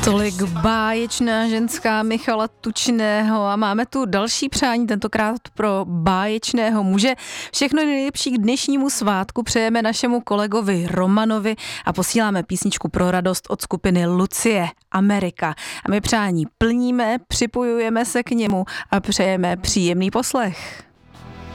Tolik báječná ženská Michala Tučného a máme tu další přání, tentokrát pro báječného muže. Všechno nejlepší k dnešnímu svátku přejeme našemu kolegovi Romanovi a posíláme písničku pro radost od skupiny Lucie, Amerika. A my přání plníme, připojujeme se k němu a přejeme příjemný poslech.